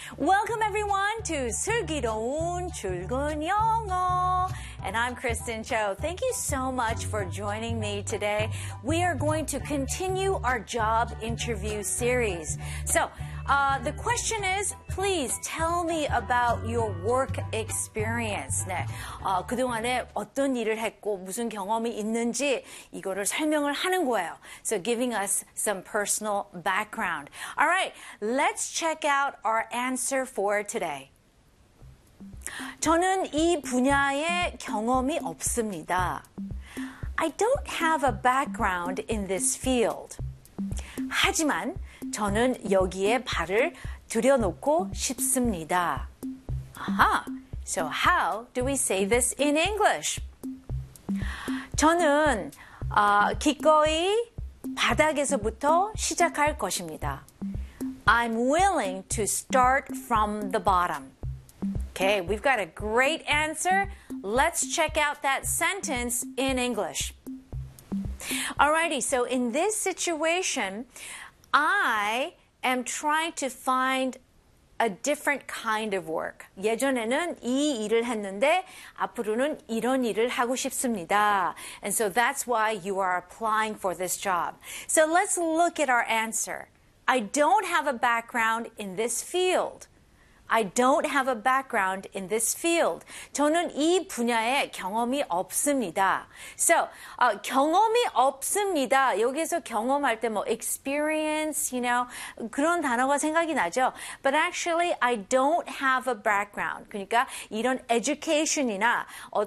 Welcome everyone to 슬기로운 출근 영어. And I'm Kristen Cho. Thank you so much for joining me today. We are going to continue our job interview series. So, the question is, please tell me about your work experience. 네, 그동안에 어떤 일을 했고 무슨 경험이 있는지 이거를 설명을 하는 거예요. So giving us some personal background. All right, let's check out our answer for today. 저는 이 분야에 경험이 없습니다. I don't have a background in this field. 하지만 저는 여기에 발을 들여놓고 싶습니다. Aha. So how do we say this in English? 저는 기꺼이 바닥에서부터 시작할 것입니다. I'm willing to start from the bottom. Okay, we've got a great answer. Let's check out that sentence in English. Alrighty, so in this situation, I am trying to find a different kind of work. 예전에는 이 일을 했는데 앞으로는 이런 일을 하고 싶습니다. And so that's why you are applying for this job. So let's look at our answer. I don't have a background in this field. I don't have a background in this field. 저는 이 분야에 경험이 없습니다. So, 경험이 없습니다. 여기서 경험할 때 뭐 experience, 그런 단어가 생각이 나죠. But actually, I don't have a background. 그러니까 이런 education이나